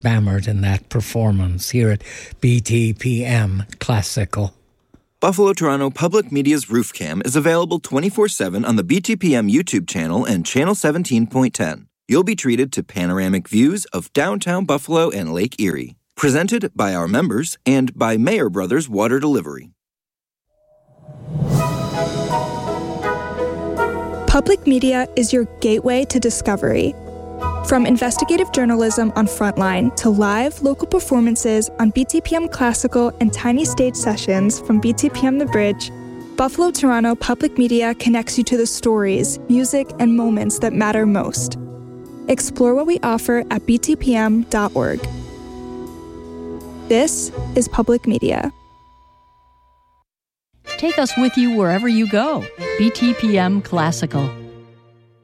Bamert in that performance here at BTPM Classical. Buffalo Toronto Public Media's Roof Cam is available 24/7 on the BTPM YouTube channel and Channel 17.10. You'll be treated to panoramic views of downtown Buffalo and Lake Erie. Presented by our members and by Mayer Brothers Water Delivery. Public media is your gateway to discovery. From investigative journalism on Frontline to live local performances on BTPM Classical and tiny stage sessions from BTPM The Bridge, Buffalo Toronto Public Media connects you to the stories, music, and moments that matter most. Explore what we offer at btpm.org. This is Public Media. Take us with you wherever you go. BTPM Classical.